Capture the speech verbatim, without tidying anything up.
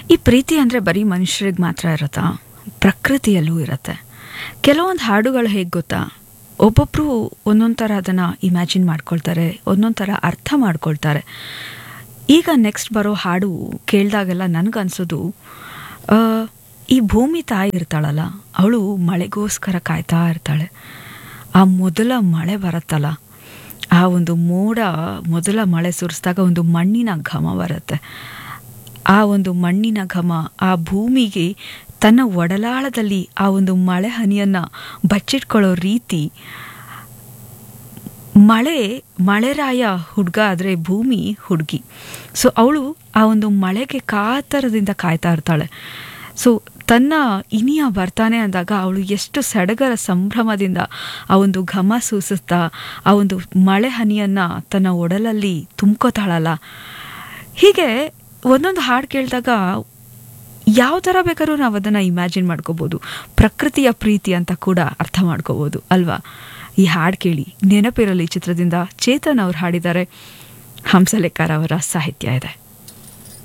ಈ ಪ್ರೀತಿ ಅಂದರೆ ಬರೀ ಮನುಷ್ಯರಿಗೆ ಮಾತ್ರ ಇರುತ್ತಾ? ಪ್ರಕೃತಿಯಲ್ಲೂ ಇರುತ್ತೆ. ಕೆಲವೊಂದು ಹಾಡುಗಳು ಹೇಗೆ ಗೊತ್ತಾ, ಒಬ್ಬೊಬ್ಬರು ಒಂದೊಂದು ಥರ ಅದನ್ನು ಇಮ್ಯಾಜಿನ್ ಮಾಡ್ಕೊಳ್ತಾರೆ, ಒಂದೊಂದು ಥರ ಅರ್ಥ ಮಾಡ್ಕೊಳ್ತಾರೆ. ಈಗ ನೆಕ್ಸ್ಟ್ ಬರೋ ಹಾಡು ಕೇಳಿದಾಗೆಲ್ಲ ನನಗನ್ಸೋದು, ಈ ಭೂಮಿ ತಾಯಿ ಇರ್ತಾಳಲ್ಲ, ಅವಳು ಮಳೆಗೋಸ್ಕರ ಕಾಯ್ತಾ ಇರ್ತಾಳೆ. ಆ ಮೊದಲ ಮಳೆ ಬರುತ್ತಲ್ಲ, ಆ ಒಂದು ಮೋಡ ಮೊದಲ ಮಳೆ ಸುರಿಸಿದಾಗ ಒಂದು ಮಣ್ಣಿನ ಘಮ ಬರುತ್ತೆ. ಆ ಒಂದು ಮಣ್ಣಿನ ಘಮ ಆ ಭೂಮಿಗೆ ತನ್ನ ಒಡಲಾಳದಲ್ಲಿ ಆ ಒಂದು ಮಳೆ ಹನಿಯನ್ನು ಬಚ್ಚಿಟ್ಕೊಳ್ಳೋ ರೀತಿ. ಮಳೆ ಮಳೆರಾಯ ಹುಡುಗ ಆದರೆ ಭೂಮಿ ಹುಡುಗಿ. ಸೊ ಅವಳು ಆ ಒಂದು ಮಳೆಗೆ ಕಾತರದಿಂದ ಕಾಯ್ತಾ ಇರ್ತಾಳೆ. ಸೊ ತನ್ನ ಇನಿಯ ಬರ್ತಾನೆ ಅಂದಾಗ ಅವಳು ಎಷ್ಟು ಸಡಗರ ಸಂಭ್ರಮದಿಂದ ಆ ಒಂದು ಘಮ ಸೂಸುತ್ತಾ ಆ ಒಂದು ಮಳೆ ಹನಿಯನ್ನು ತನ್ನ ಒಡಲಲ್ಲಿ ತುಂಬ್ಕೋತಾಳಲ್ಲ. ಹೀಗೆ ಒಂದೊಂದು ಹಾಡು ಕೇಳಿದಾಗ ಯಾವ ಥರ ಬೇಕಾದ್ರೂ ನಾವು ಅದನ್ನು ಇಮ್ಯಾಜಿನ್ ಮಾಡ್ಕೋಬೋದು. ಪ್ರಕೃತಿಯ ಪ್ರೀತಿ ಅಂತ ಕೂಡ ಅರ್ಥ ಮಾಡ್ಕೋಬೋದು ಅಲ್ವಾ? ಈ ಹಾಡು ಕೇಳಿ, ನೆನಪಿರಲಿ ಚಿತ್ರದಿಂದ ಚೇತನ್ ಅವ್ರು ಹಾಡಿದ್ದಾರೆ, ಹಂಸಲೇಖರ್ ಅವರ ಸಾಹಿತ್ಯ ಇದೆ.